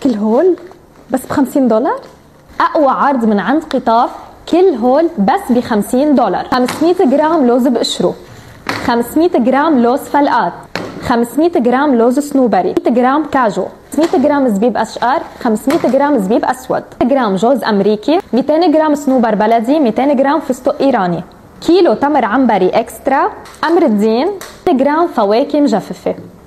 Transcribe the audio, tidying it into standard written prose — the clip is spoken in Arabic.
كل هول بس ب$50؟ أقوى عرض من عند قطاف، كل هول بس ب$50. 500 جرام لوز بقشره، 500 جرام لوز فلقات، 500 جرام لوز صنوبري، 100 جرام كاجو، 500 جرام زبيب أشقر، 500 جرام زبيب أسود، 100 جرام جوز أمريكي، 200 جرام صنوبر بلدي، 200 جرام فستق إيراني، كيلو تمر عنبري إكسترا، أمر الدين، 100 جرام فواكه مجففة.